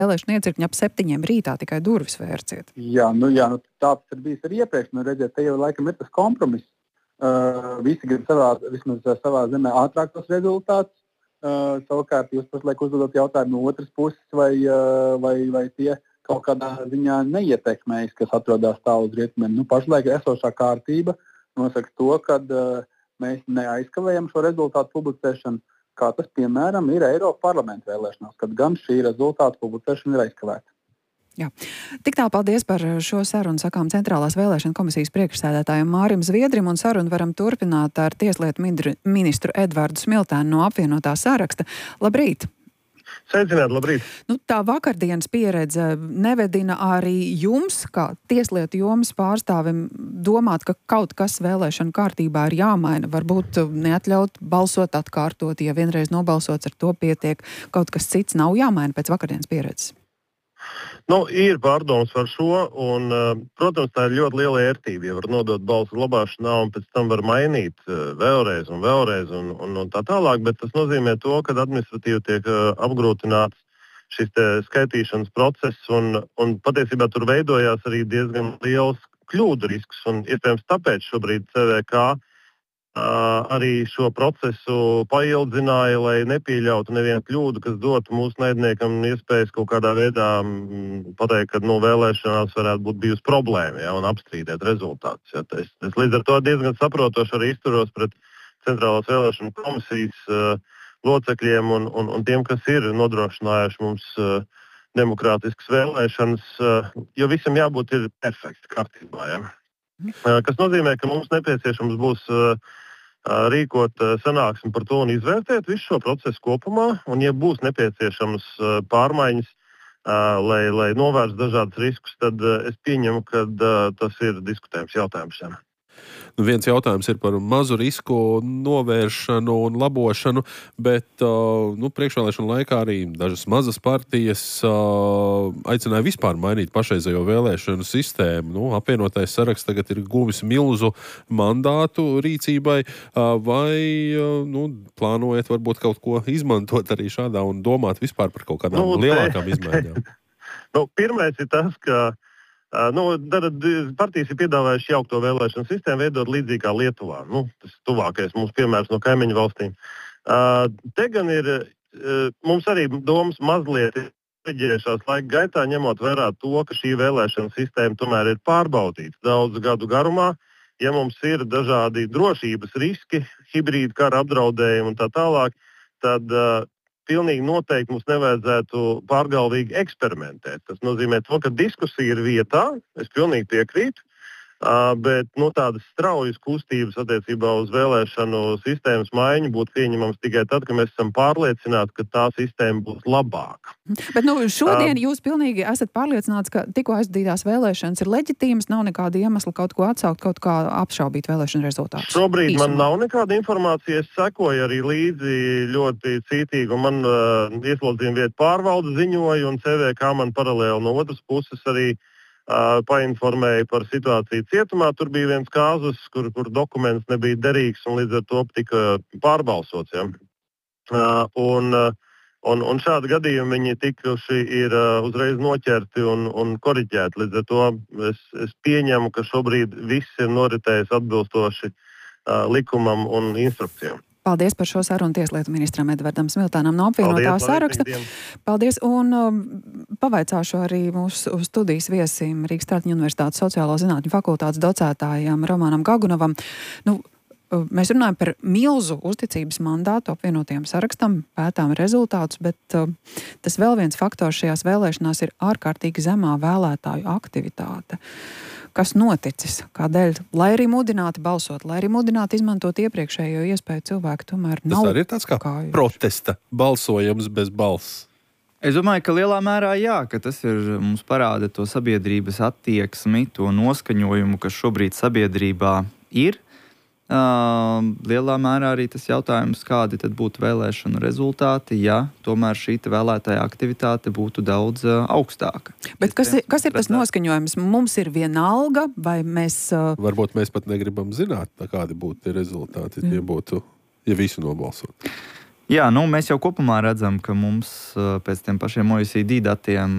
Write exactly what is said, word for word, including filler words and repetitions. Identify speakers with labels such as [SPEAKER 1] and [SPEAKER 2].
[SPEAKER 1] vēlēšana iecirkņa ap septiņiem rītā tikai durvis vērciet.
[SPEAKER 2] Jā, nu, jā, nu tāds ir bijis arī iepriekš. Nu, redziet, te jau laikam ir tas kompromiss. Uh, visi grib savā, vismaz savā zemē ātrāk tos rezultātus. Uh, savukārt jūs pašlaik uzdodot jautājumu no otras puses, vai, uh, vai, vai tie kaut kādā ziņā neietekmējas, kas atrodas tālu uz rietumiem. Nu, pašlaik esošā kārtība nosaka to, ka uh, mēs neaizkavējam šo rezultātu publicēšanu, kā tas, piemēram, ir Eiropas parlamenta vēlēšanās, kad gan šī rezultātu publicēšana ir aizkavēta.
[SPEAKER 1] Jā. Tik tālu paldies par šo sarunu, sakām Centrālās vēlēšana komisijas priekšsēdētājam Mārim Zviedrim, un sarunu varam turpināt ar tieslietu ministru Edvardu Smiltēnu no apvienotā saraksta. Labrīt!
[SPEAKER 3] Sveicināti, labrīt!
[SPEAKER 1] Nu, tā vakardienas pieredze nevedina arī jums, kā tieslietu jomas pārstāvim, domāt, ka kaut kas vēlēšanu kārtībā ir jāmaina. Varbūt neatļaut balsot atkārtot, ja vienreiz nobalsots, ar to pietiek. Kaut kas cits nav jāmaina pēc vakardienas pieredzes.
[SPEAKER 3] Nu, ir pārdoms par šo, un, protams, tā ir ļoti liela vērtība. Ja var nodot balsu glabāšanā, un pēc tam var mainīt vēlreiz un vēlreiz un, un, un tā tālāk, bet tas nozīmē to, ka administratīvi tiek apgrūtināts šis skaitīšanas process, un, un patiesībā tur veidojās arī diezgan liels kļūdu risks, un iespējams tāpēc šobrīd C V K Uh, arī šo procesu paildzināja, lai nepieļautu nevienu kļūdu, kas dotu mūsu naidniekam iespējas kaut kādā veidā m, pateikt, ka no vēlēšanās varētu būt bijusi problēma, ja, un apstrīdēt rezultātus. Ja. Es, es līdz ar to diezgan saprotoši arī izturos pret Centrālās vēlēšana komisijas uh, locekļiem un, un, un tiem, kas ir nodrošinājuši mums uh, demokrātiskas vēlēšanas, uh, jo visam jābūt ir perfekti kārtībā. Ja. Uh, kas nozīmē, ka mums nepieciešams būs uh, rīkot sanāksmi par to un izvērtēt visu šo procesu kopumā, un ja būs nepieciešams pārmaiņas, lai, lai novērstu dažādus riskus, tad es pieņemu, ka tas ir diskutējums jautājums.
[SPEAKER 4] Nu, viens jautājums ir par mazu risku novēršanu un labošanu, bet uh, nu, priekšvēlēšanu laikā arī dažas mazas partijas uh, aicināja vispār mainīt pašreizējo vēlēšanu sistēmu. Nu, apvienotais saraksts tagad ir guvis milzu mandātu rīcībai, uh, vai uh, nu, plānojat varbūt kaut ko izmantot arī šādā un domāt vispār par kaut kādām nu, lielākām izmaiņām?
[SPEAKER 3] Nu, pirmais ir tas, ka Uh, nu, partijas ir piedāvājuši jaukto vēlēšanu sistēmu veidot līdzīgi kā Lietuvā. Nu, tas ir tuvākais mums piemērs no kaimiņu valstīm. Uh, te gan ir, uh, mums arī domas mazliet reģējušās laika gaitā, ņemot vērā to, ka šī vēlēšana sistēma tomēr ir pārbaudīta daudzu gadu garumā. Ja mums ir dažādi drošības riski, hibrīda kara apdraudējumi un tā tālāk, tad uh, pilnīgi noteikti mums nevajadzētu pārgalvīgi eksperimentēt. Tas nozīmē to, ka diskusija ir vietā, es pilnīgi piekrītu, bet nu, tādas straujas kustības attiecībā uz vēlēšanu sistēmas maiņu būtu pieņemams tikai tad, kad mēs esam pārliecināti, ka tā sistēma būs labāka.
[SPEAKER 1] Bet nu, šodien uh, jūs pilnīgi esat pārliecināts, ka tikko aizdītās vēlēšanas ir leģitīmas, nav nekāda iemesla kaut ko atsaukt, kaut kā apšaubīt vēlēšanu rezultātus?
[SPEAKER 3] Šobrīd
[SPEAKER 1] Īsumā.
[SPEAKER 3] Man nav nekāda informācija, es sekoju arī līdzi ļoti cītīgi, un man uh, ieslodzījuma vieta pārvalde ziņoja, un C V K man paralēli no otras puses arī Uh, painformēja par situāciju cietumā. Tur bija viens kāzus, kur, kur dokuments nebija derīgs un līdz ar to tika pārbalsots. Ja? Uh, un, uh, un, un šādi gadījumi viņi tikuši ir uh, uzreiz noķerti un, un koriģēti. Līdz ar to es, es pieņemu, ka šobrīd viss ir noritējis atbilstoši uh, likumam un instrukcijām.
[SPEAKER 1] Paldies par šo sarunu tieslietu ministram Edvardam Smiltēnam no apvienotā saraksta. Paldies, un um, pavaicāšu arī mūsu studijas viesim Rīgas Stradiņu Universitātes sociālo zinātņu fakultātes docētājam Romanam Gagunovam. Nu, mēs runājam par milzu uzticības mandātu apvienotajam sarakstam, pētām rezultātus, bet uh, tas vēl viens faktors šajās vēlēšanās ir ārkārtīgi zemā vēlētāju aktivitāte. Kas noticis? Kādēļ? Lai arī mudināti balsot, lai arī mudināti izmantot iepriekšējo iespēju, cilvēki tomēr nav.
[SPEAKER 4] Tas arī ir tāds kā
[SPEAKER 1] kājuši.
[SPEAKER 4] Protesta balsojums bez balss.
[SPEAKER 5] Es domāju, ka lielā mērā jā, ka tas ir, mums parāda to sabiedrības attieksmi, to noskaņojumu, kas šobrīd sabiedrībā ir. Uh, lielā mērā arī tas jautājums, kādi tad būtu vēlēšanu rezultāti, ja tomēr šī vēlētāja aktivitāte būtu daudz uh, augstāka.
[SPEAKER 1] Bet kas ir, kas ir tas noskaņojums? Mums ir vienalga, vai mēs... Uh...
[SPEAKER 4] Varbūt mēs pat negribam zināt, kādi būtu tie rezultāti, ja būtu, ja visu nobalsot.
[SPEAKER 5] Jā, nu, mēs jau kopumā redzam, ka mums pēc tiem pašiem O E C D datiem